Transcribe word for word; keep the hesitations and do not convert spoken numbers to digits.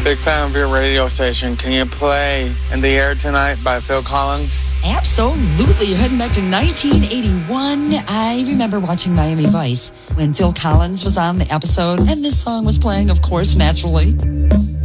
big fan of your radio station. Can you play In the Air Tonight by Phil Collins? Absolutely. You're heading back to nineteen eighty-one. I remember watching Miami Vice when Phil Collins was on the episode, and this song was playing, of course, naturally.